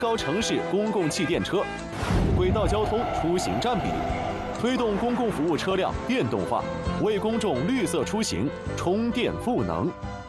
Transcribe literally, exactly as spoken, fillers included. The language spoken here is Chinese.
高城市公共汽电车，轨道交通出行占比，推动公共服务车辆电动化，为公众绿色出行充电赋能。